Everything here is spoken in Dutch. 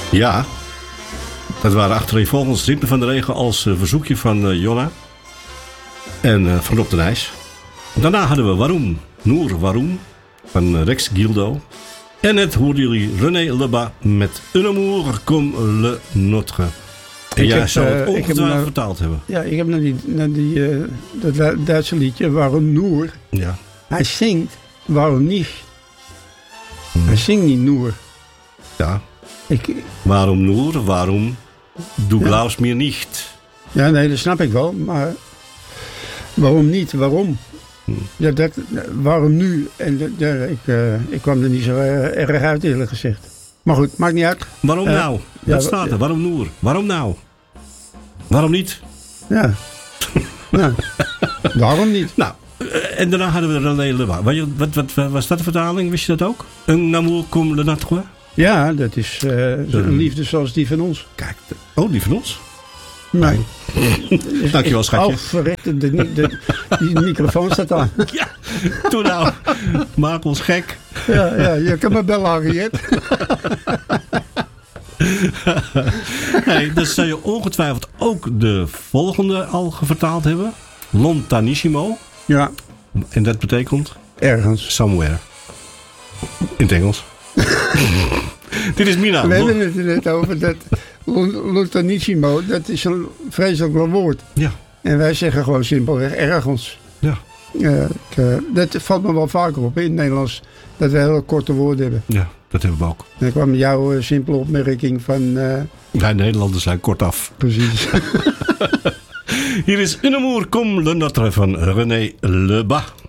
Ja, dat waren achtereenvolgens Ritme van de Regen als verzoekje van Jonna en van Rob de Nijs. Daarna hadden we Waarom, Noor Waarom van Rex Gildo. En net hoorden jullie René Lebas met Un amour comme le nôtre. En jij zou het ongetwijfeld vertaald hebben. Ja, ik heb dat Duitse liedje, Waarom Noor. Ja. Hij zingt, waarom niet? Hij zingt niet Noor. Ja. Waarom Noor? Waarom du glaubst mir nicht? Ja, nee, dat snap ik wel. Maar waarom niet? Waarom? Ja, waarom nu? En ik kwam er niet zo erg uit, eerlijk gezegd. Maar goed, maakt niet uit. Waarom nou? Wat staat er? Waarom Noor? Waarom nou? Waarom niet? Ja. Nou, waarom niet? Nou, en daarna hadden we René Lebas. Wat was dat de vertaling? Wist je dat ook? Un amour comme le nôtre? Ja, dat is een liefde zoals die van ons. Kijk, die van ons? Nee. Dankjewel, schatje. Verrekte, die microfoon staat aan. Ja, toen nou. Maak ons gek. Ja, je kan me bellen, Harriet. Hey, dan zou je ongetwijfeld ook de volgende al vertaald hebben. Lontanissimo. Ja. En dat betekent? Ergens. Somewhere. In het Engels. Dit is Mina. We hebben het er net over dat Lontanissimo, dat is een vreselijk lang woord. Ja. En wij zeggen gewoon simpelweg ergens. Ja. Dat valt me wel vaker op in het Nederlands, dat we hele korte woorden hebben. Ja, dat hebben we ook. Dan kwam jouw simpele opmerking van... Wij Nederlanders zijn kortaf. Precies. Hier is Un amour comme le nôtre van René Lebas.